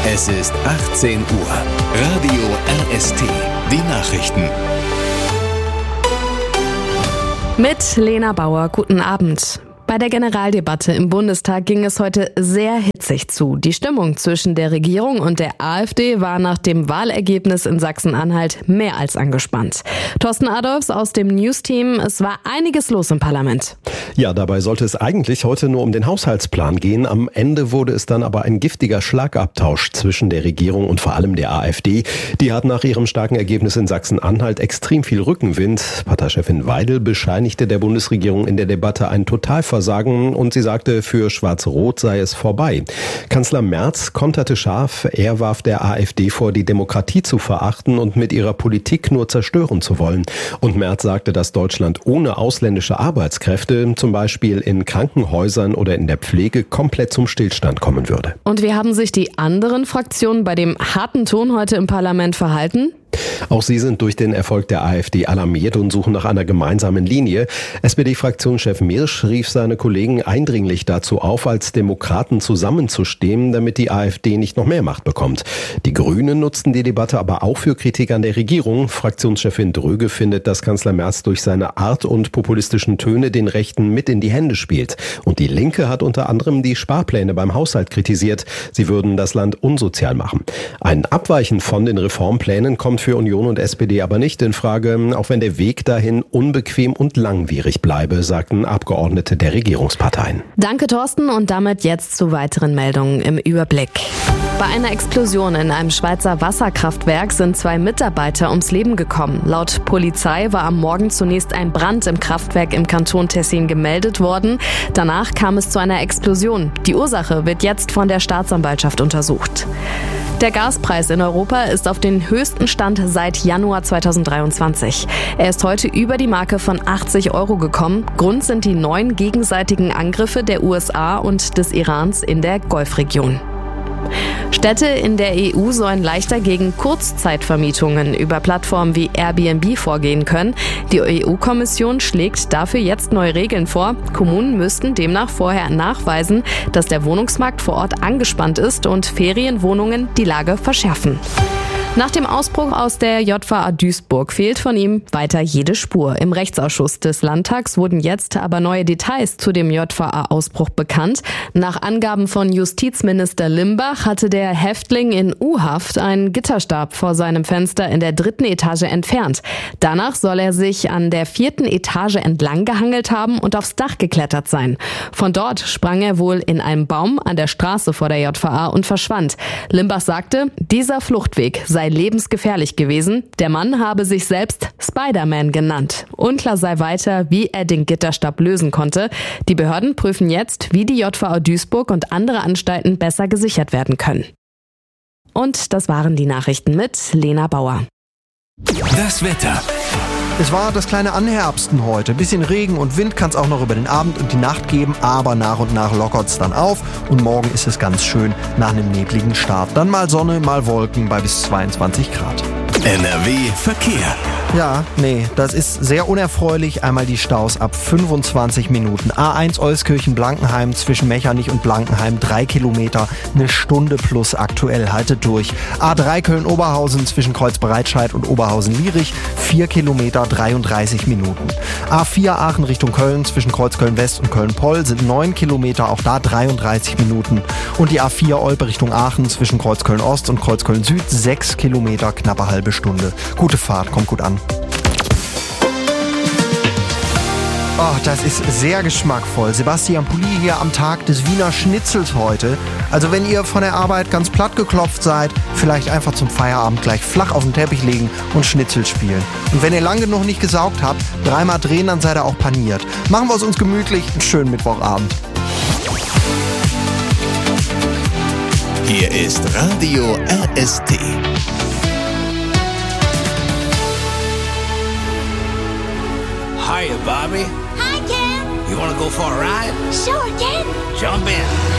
Es ist 18 Uhr. Radio RST. Die Nachrichten. Mit Lena Bauer, guten Abend. Bei der Generaldebatte im Bundestag ging es heute sehr hitzig zu. Die Stimmung zwischen der Regierung und der AfD war nach dem Wahlergebnis in Sachsen-Anhalt mehr als angespannt. Thorsten Adolfs aus dem News-Team, es war einiges los im Parlament. Ja, dabei sollte es eigentlich heute nur um den Haushaltsplan gehen. Am Ende wurde es dann aber ein giftiger Schlagabtausch zwischen der Regierung und vor allem der AfD. Die hat nach ihrem starken Ergebnis in Sachsen-Anhalt extrem viel Rückenwind. Parteichefin Weidel bescheinigte der Bundesregierung in der Debatte ein Totalversagen und sie sagte, für Schwarz-Rot sei es vorbei. Kanzler Merz konterte scharf. Er warf der AfD vor, die Demokratie zu verachten und mit ihrer Politik nur zerstören zu wollen. Und Merz sagte, dass Deutschland ohne ausländische Arbeitskräfte, zum Beispiel in Krankenhäusern oder in der Pflege, komplett zum Stillstand kommen würde. Und wie haben sich die anderen Fraktionen bei dem harten Ton heute im Parlament verhalten? Auch sie sind durch den Erfolg der AfD alarmiert und suchen nach einer gemeinsamen Linie. SPD-Fraktionschef Mirsch rief seine Kollegen eindringlich dazu auf, als Demokraten zusammenzustehen, damit die AfD nicht noch mehr Macht bekommt. Die Grünen nutzten die Debatte aber auch für Kritik an der Regierung. Fraktionschefin Dröge findet, dass Kanzler Merz durch seine Art und populistischen Töne den Rechten mit in die Hände spielt. Und die Linke hat unter anderem die Sparpläne beim Haushalt kritisiert. Sie würden das Land unsozial machen. Ein Abweichen von den Reformplänen kommt für Union und SPD aber nicht in Frage, auch wenn der Weg dahin unbequem und langwierig bleibe, sagten Abgeordnete der Regierungsparteien. Danke, Thorsten, und damit jetzt zu weiteren Meldungen im Überblick. Bei einer Explosion in einem Schweizer Wasserkraftwerk sind 2 Mitarbeiter ums Leben gekommen. Laut Polizei war am Morgen zunächst ein Brand im Kraftwerk im Kanton Tessin gemeldet worden. Danach kam es zu einer Explosion. Die Ursache wird jetzt von der Staatsanwaltschaft untersucht. Der Gaspreis in Europa ist auf den höchsten Stand seit Januar 2023. Er ist heute über die Marke von 80 € gekommen. Grund sind die neuen gegenseitigen Angriffe der USA und des Irans in der Golfregion. Städte in der EU sollen leichter gegen Kurzzeitvermietungen über Plattformen wie Airbnb vorgehen können. Die EU-Kommission schlägt dafür jetzt neue Regeln vor. Kommunen müssten demnach vorher nachweisen, dass der Wohnungsmarkt vor Ort angespannt ist und Ferienwohnungen die Lage verschärfen. Nach dem Ausbruch aus der JVA Duisburg fehlt von ihm weiter jede Spur. Im Rechtsausschuss des Landtags wurden jetzt aber neue Details zu dem JVA-Ausbruch bekannt. Nach Angaben von Justizminister Limbach hatte der Häftling in U-Haft einen Gitterstab vor seinem Fenster in der 3. Etage entfernt. Danach soll er sich an der 4. Etage entlang gehangelt haben und aufs Dach geklettert sein. Von dort sprang er wohl in einen Baum an der Straße vor der JVA und verschwand. Limbach sagte, dieser Fluchtweg sei lebensgefährlich gewesen. Der Mann habe sich selbst Spider-Man genannt. Unklar sei weiter, wie er den Gitterstab lösen konnte. Die Behörden prüfen jetzt, wie die JVA Duisburg und andere Anstalten besser gesichert werden können. Und das waren die Nachrichten mit Lena Bauer. Das Wetter. Es war das kleine Anherbsten heute. Bisschen Regen und Wind kann es auch noch über den Abend und die Nacht geben, aber nach und nach lockert es dann auf und morgen ist es ganz schön nach einem nebligen Start. Dann mal Sonne, mal Wolken bei bis 22 Grad. NRW Verkehr. Ja, nee, das ist sehr unerfreulich. Einmal die Staus ab 25 Minuten. A1 Euskirchen-Blankenheim zwischen Mechernich und Blankenheim 3 Kilometer, 1 Stunde plus aktuell, haltet durch. A3 Köln-Oberhausen zwischen Kreuzbereitscheid und Oberhausen-Lierich 4 Kilometer, 33 Minuten. A4 Aachen Richtung Köln zwischen Kreuzköln-West und Köln-Poll sind 9 Kilometer, auch da 33 Minuten. Und die A4 Olpe Richtung Aachen zwischen Kreuzköln-Ost und Kreuzköln-Süd 6 Kilometer, knappe halbe Stunde. Gute Fahrt, kommt gut an. Oh, das ist sehr geschmackvoll. Sebastian Pulli hier am Tag des Wiener Schnitzels heute. Also wenn ihr von der Arbeit ganz platt geklopft seid, vielleicht einfach zum Feierabend gleich flach auf den Teppich legen und Schnitzel spielen. Und wenn ihr lang genug nicht gesaugt habt, 3-mal drehen, dann seid ihr auch paniert. Machen wir es uns gemütlich, einen schönen Mittwochabend. Hier ist Radio RST. Hiya, Bobby. Hi, Ken. You want to go for a ride? Sure, Ken. Jump in.